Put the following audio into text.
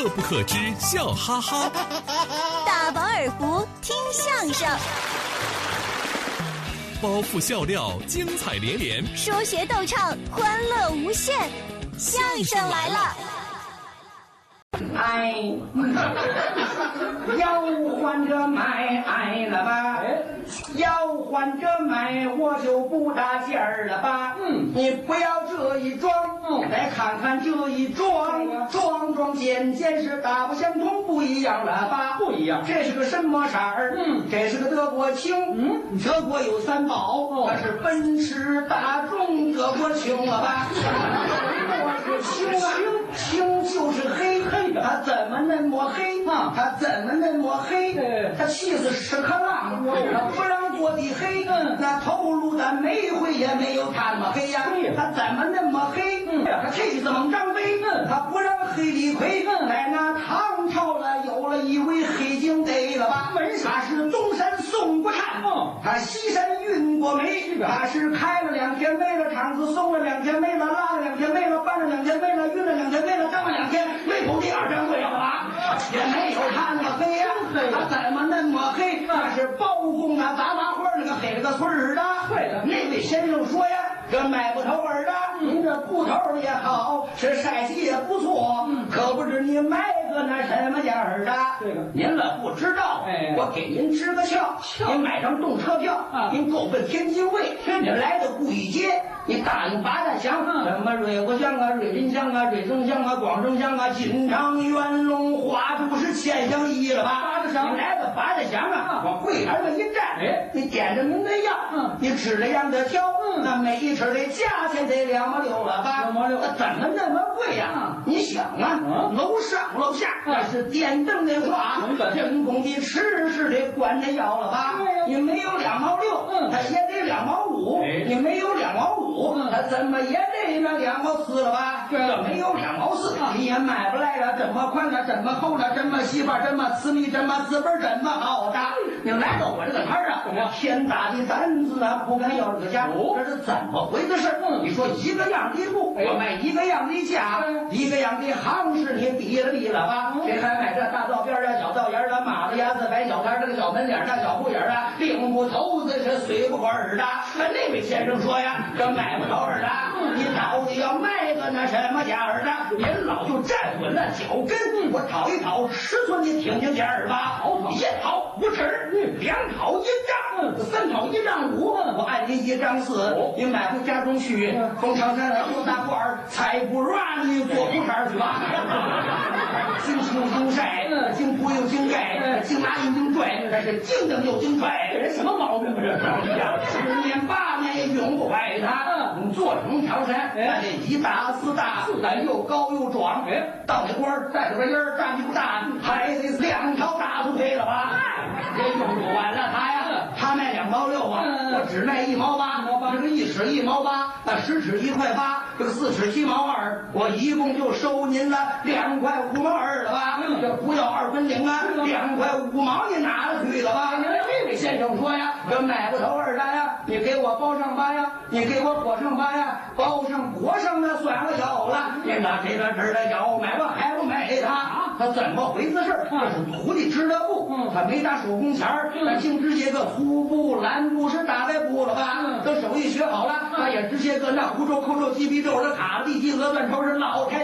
乐不可支，笑哈哈。 大饱耳福，听相声。 包袱笑料，精彩连连； 说学逗唱，欢乐无限。相声来了！ 哎，要换着买了吧？要换着买，我就不搭劲儿了吧？你不要这一装，来看看这一装，装件是大不相同，不一样了吧？不一样。这是个什么色儿？这是个德国青。德国有三宝，它是奔驰、大众、德国青了吧？我是青啊，青就是黑。他怎么那么黑？他怎么那么黑？他气死屎壳郎，他不让做的黑。那头颅的煤灰也没有他那么黑呀。他怎么那么黑？他气死猛张飞，他不让黑李逵。在那唐朝了，有了一位黑警逮了吧？他是东山宋国汉，他西山运过煤，他是开了2天煤了，厂子送了2天煤了，拉了2天煤了，搬了2天煤了，运了2天煤了，当了2天煤口第2天会了吧？也没有他那么黑呀，他怎么那么黑？他是包公啊，杂花花那个黑了个村儿的。对了，那位先生说呀，这买不头儿的，您这布头也好，是晒气也不错，可不知你买个那什么价儿的？这个您了不知道，我给您支个窍，您买张动车票，您够奔天津卫，你来到顾义街，你打听八大乡，什么瑞国乡啊、瑞林乡啊、瑞增乡啊、广州乡啊、锦昌、元龙、花都是千乡一了吧？你来到八大乡啊，往柜台上一站，你点着您的样，你指着样的挑，那每一尺的价钱得2毛6了吧？2毛6，怎么那么贵呀？你想啊，楼上楼下那是电灯的话，人工的吃是得管着要了吧？你没有2毛6，他也得2毛5，你没有2毛5，他怎么也得那2毛4了吧？这没有2毛4，你也买不来了，这么宽了，这么厚了，这么细吧，这么私密，这么资本，这么好的。你来到我这个摊儿啊，天大的胆子啊，不敢要这个价，这是怎么回事？你说一个样的布，我卖一个样的价，一个样的行市，你比了吧？谁还买这大道边啊、小道沿的、马路牙子、白小摊这个小门脸的、小户眼的、领不头子是随不管的。那位先生说呀，这买不着的，你到底要卖个那什么价儿的？您老就站稳了脚跟，我讨一讨尺寸，你听听价儿吧。1讨5尺，2讨1丈，3讨1丈5，我按您1丈4，你买回家中去，封长山做大褂儿，才不让你做裤衩去吧。经青经晒，经铺又经盖，经拿又经拽，这是经蹬又经拽，人什么毛病这？10年8年也永不坏它。做成条山，那得1大4大，又高又壮。到那官带着个烟儿，站起不大，还得2条大腿配了吧？这用不完了他呀，他卖2毛6啊，我只卖1毛8，这个1尺1毛8，那10尺1块8，这个4尺7毛2，我一共就收您了2块5毛2了吧？这不要2分领啊，2块5毛你拿了去了吧？这位先生说呀，这买不头2单呀，你给我包上吧呀，你给我裹上吧呀，包上裹上那算了有了，你拿这个纸的要买吧还不买他怎么回事？这是徒弟织的布，他没打手工钱儿，他净织些个粗布、蓝布是大白布了吧？等手艺学好了，他也织些个那湖州、扣州、鸡皮皱的卡地鸡鹅断头是老开。